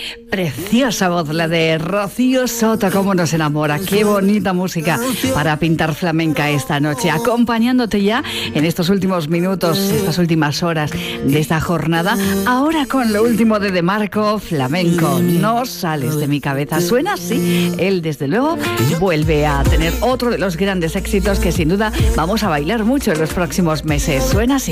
Preciosa voz la de Rocío Soto, cómo nos enamora. Qué bonita música para pintar flamenca esta noche, acompañándote ya en estos últimos minutos, estas últimas horas de esta jornada. Ahora con lo último de Marco, Flamenco, no sales de mi cabeza. Suena así. Él desde luego vuelve a tener otro de los grandes éxitos que sin duda vamos a bailar mucho en los próximos meses. Suena así.